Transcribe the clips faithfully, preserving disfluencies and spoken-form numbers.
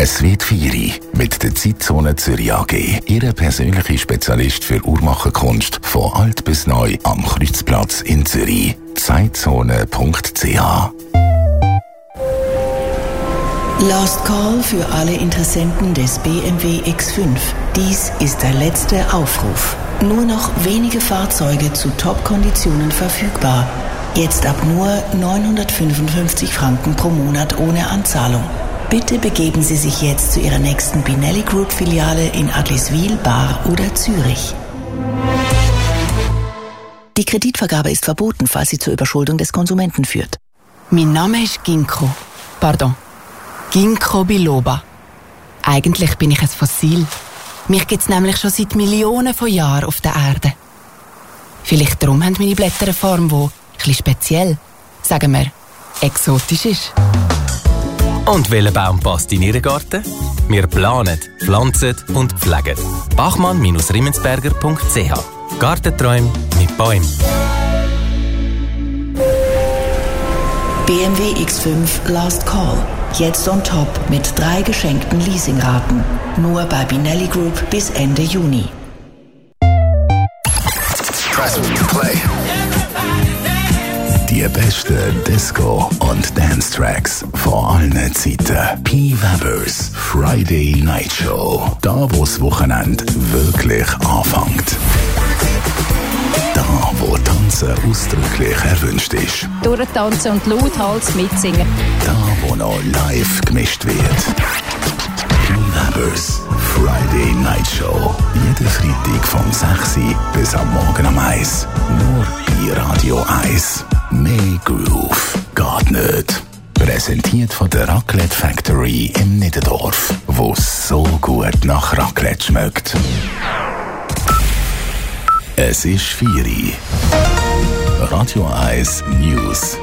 Es wird vier mit der Zeitzone Zürich A G. Ihre persönliche Spezialist für Uhrmacherkunst von alt bis neu am Kreuzplatz in Zürich. zeitzone punkt c h. Last Call für alle Interessenten des B M W X fünf. Dies ist der letzte Aufruf. Nur noch wenige Fahrzeuge zu Top-Konditionen verfügbar. Jetzt ab nur neunhundertfünfundfünfzig Franken pro Monat ohne Anzahlung. Bitte begeben Sie sich jetzt zu Ihrer nächsten Binelli Group Filiale in Adliswil, Bar oder Zürich. Die Kreditvergabe ist verboten, falls sie zur Überschuldung des Konsumenten führt. Mein Name ist Ginkgo. Pardon. Ginkgo biloba. Eigentlich bin ich ein Fossil. Mich gibt es nämlich schon seit Millionen von Jahren auf der Erde. Vielleicht darum haben meine Blätter eine Form, die ein bisschen speziell, sagen wir, exotisch ist. Und welcher Baum passt in Ihren Garten? Wir planen, pflanzen und pflegen. bachmann Bindestrich rimmensberger punkt c h. Gartenträume mit Bäumen. B M W X fünf Last Call. Jetzt on top mit drei geschenkten Leasingraten. Nur bei Binelli Group bis Ende Juni. Press Play. Die besten Disco- und Dance-Tracks von allen Zeiten. P. Webers Friday Night Show. Da, wo das Wochenende wirklich anfängt. Da, wo Tanzen ausdrücklich erwünscht ist. Durchtanzen und lauthals mitsingen. Da, wo noch live gemischt wird. P. Webers Friday Night Show. Jeden Freitag vom sechs Uhr bis am Morgen um eins. Nur bei Radio eins. Mehr Groove geht nicht. Präsentiert von der Raclette Factory im Niederdorf, wo so gut nach Raclette schmeckt. Es ist vier Uhr. Radio eins News.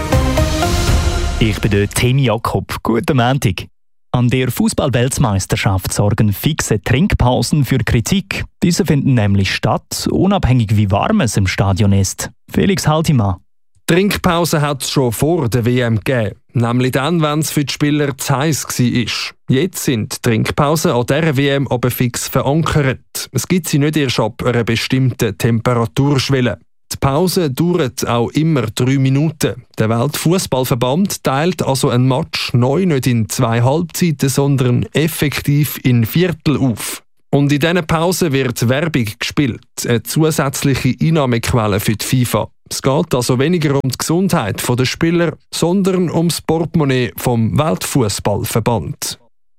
Ich bin der Tim Jakob. Guten Montag. An der Fußball-Weltmeisterschaft sorgen fixe Trinkpausen für Kritik. Diese finden nämlich statt, unabhängig wie warm es im Stadion ist. Felix Haltima. Trinkpause hat es schon vor der W M gegeben, nämlich dann, wenn es für die Spieler zu heiß war. Jetzt sind die Trinkpausen an dieser W M aber fix verankert. Es gibt sie nicht erst ab einer bestimmten Temperaturschwelle. Die Pause dauert auch immer drei Minuten. Der Weltfußballverband teilt also ein Match neu nicht in zwei Halbzeiten, sondern effektiv in Viertel auf. Und in diesen Pausen wird Werbung gespielt, eine zusätzliche Einnahmequelle für die FIFA. Es geht also weniger um die Gesundheit der Spieler, sondern ums Portemonnaie vom Weltfußballverband.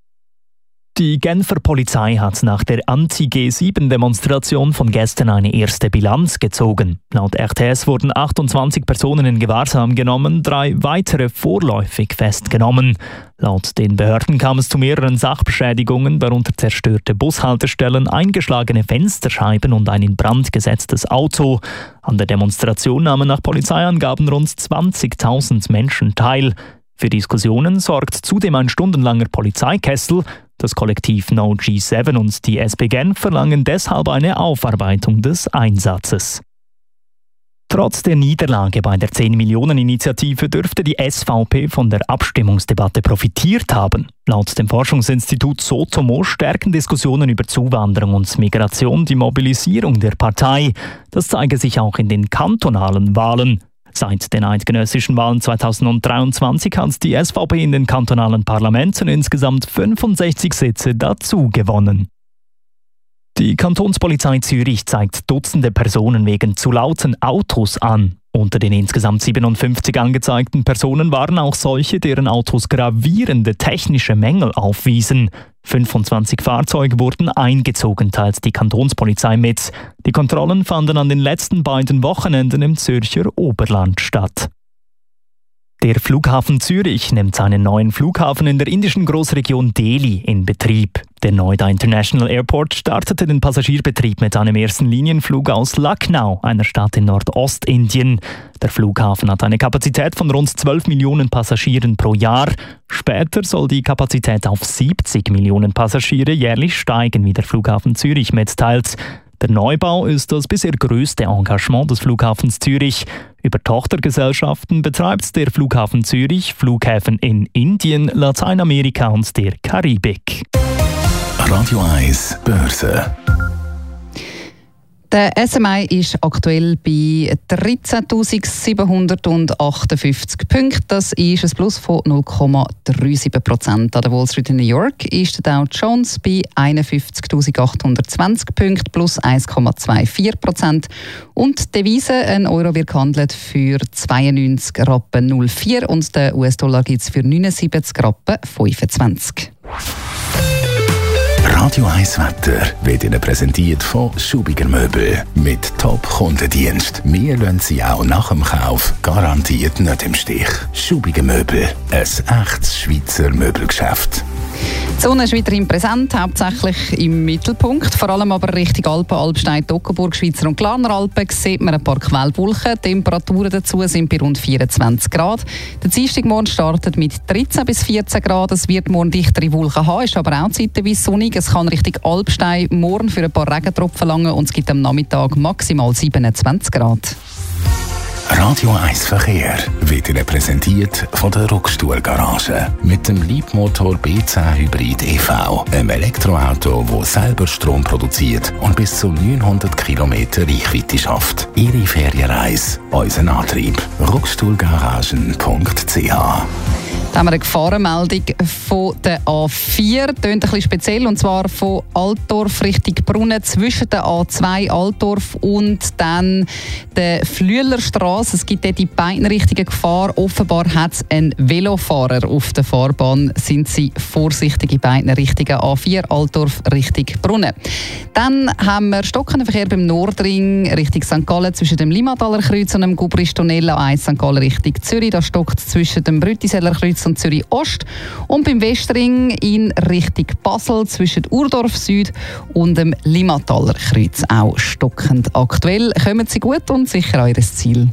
Die Genfer Polizei hat nach der Anti-G sieben Demonstration von gestern eine erste Bilanz gezogen. Laut R T S wurden achtundzwanzig Personen in Gewahrsam genommen, drei weitere vorläufig festgenommen. Laut den Behörden kam es zu mehreren Sachbeschädigungen, darunter zerstörte Bushaltestellen, eingeschlagene Fensterscheiben und ein in Brand gesetztes Auto. An der Demonstration nahmen nach Polizeiangaben rund zwanzigtausend Menschen teil. Für Diskussionen sorgt zudem ein stundenlanger Polizeikessel. Das Kollektiv No G sieben und die S P Genf verlangen deshalb eine Aufarbeitung des Einsatzes. Trotz der Niederlage bei der zehn-Millionen-Initiative dürfte die S V P von der Abstimmungsdebatte profitiert haben. Laut dem Forschungsinstitut Sotomo stärken Diskussionen über Zuwanderung und Migration die Mobilisierung der Partei. Das zeige sich auch in den kantonalen Wahlen. Seit den eidgenössischen Wahlen zweitausenddreiundzwanzig hat die S V P in den kantonalen Parlamenten insgesamt fünfundsechzig Sitze dazu gewonnen. Die Kantonspolizei Zürich zeigt Dutzende Personen wegen zu lauten Autos an. Unter den insgesamt siebenundfünfzig angezeigten Personen waren auch solche, deren Autos gravierende technische Mängel aufwiesen. fünfundzwanzig Fahrzeuge wurden eingezogen, teilt die Kantonspolizei mit. Die Kontrollen fanden an den letzten beiden Wochenenden im Zürcher Oberland statt. Der Flughafen Zürich nimmt seinen neuen Flughafen in der indischen Großregion Delhi in Betrieb. Der Noida International Airport startete den Passagierbetrieb mit einem ersten Linienflug aus Lucknow, einer Stadt in Nordostindien. Der Flughafen hat eine Kapazität von rund zwölf Millionen Passagieren pro Jahr. Später soll die Kapazität auf siebzig Millionen Passagiere jährlich steigen, wie der Flughafen Zürich mitteilt. Der Neubau ist das bisher grösste Engagement des Flughafens Zürich. Über Tochtergesellschaften betreibt der Flughafen Zürich Flughäfen in Indien, Lateinamerika und der Karibik. Radio eins Börse. Der S M I ist aktuell bei dreizehntausendsiebenhundertachtundfünfzig Punkten. Das ist ein Plus von null Komma siebenunddreißig Prozent. An der Wall Street in New York ist der Dow Jones bei einundfünfzigtausendachthundertzwanzig Punkten, plus eins Komma vierundzwanzig Prozent. Und die Devise, ein Euro wird gehandelt für zweiundneunzig Rappen null Komma vier und der U S-Dollar gibt es für neunundsiebzig Rappen fünfundzwanzig. Radio eins Wetter wird Ihnen präsentiert von Schubiger Möbel. Mit Top-Kundendienst. Wir lassen Sie auch nach dem Kauf garantiert nicht im Stich. Schubiger Möbel, ein echtes Schweizer Möbelgeschäft. Die Sonne ist weiterhin präsent, hauptsächlich im Mittelpunkt. Vor allem aber Richtung Alpen, Alpstein, Toggenburg, Schweizer und Glarner Alpen sieht man ein paar Quellwolken. Die Temperaturen dazu sind bei rund vierundzwanzig Grad. Der Dienstagmorgen startet mit dreizehn bis vierzehn Grad. Es wird morgen dichtere Wolken haben, ist aber auch zeitweise sonnig. Es kann Richtung Alpstein morgen für ein paar Regentropfen langen und es gibt am Nachmittag maximal siebenundzwanzig Grad. Radio eins Verkehr wird Ihnen präsentiert von der Ruckstuhl Garage. Mit dem Leapmotor B zehn Hybrid E V, einem Elektroauto, das selber Strom produziert und bis zu neunhundert Kilometer Reichweite schafft. Ihre Ferienreise, unser Antrieb. ruckstuhlgaragen punkt c h. Da haben wir eine Gefahrenmeldung von der A vier. Tönt ein bisschen speziell, und zwar von Altdorf Richtung Brunnen zwischen der A zwei Altdorf und dann der Flüelerstraße. Es gibt dort in beiden Richtungen Gefahr. Offenbar hat es einen Velofahrer auf der Fahrbahn. Sind Sie vorsichtig in beiden Richtungen. A vier Altdorf Richtung Brunnen. Dann haben wir stockenden Verkehr beim Nordring Richtung Sankt Gallen zwischen dem Limmataler Kreuz und dem Gubristunnel. A eins Sankt Gallen Richtung Zürich. Da stockt zwischen dem Brütiseller Kreuz und Zürich Ost. Und beim Westring in Richtung Basel zwischen Urdorf Süd und dem Limmataler Kreuz auch stockend. Aktuell kommen Sie gut und sicher an Ihr Ziel.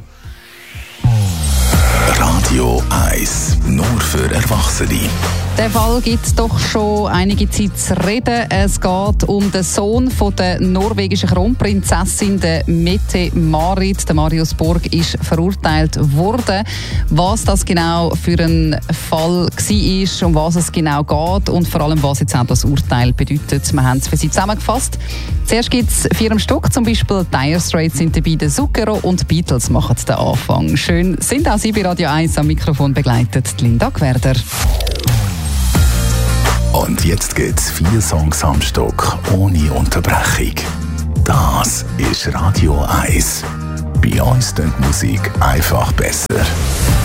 Radio eins, nur für Erwachsene. Der Fall gibt doch schon einige Zeit zu reden. Es geht um den Sohn von der norwegischen Kronprinzessin, der Mette-Marit. Der Marius Borg ist verurteilt worden. Was das genau für ein Fall war, um was es genau geht und vor allem, was jetzt auch das Urteil bedeutet. Wir haben es für Sie zusammengefasst. Zuerst gibt es vier am Stück, zum Beispiel Dire Straits sind dabei, der Zucchero und Beatles machen den Anfang. Schön sind auch Sie bei Radio eins, am Mikrofon begleitet Linda Gwerder. Und jetzt gibt's vier Songs am Stück, ohne Unterbrechung. Das ist Radio eins. Bei uns klingt Musik einfach besser.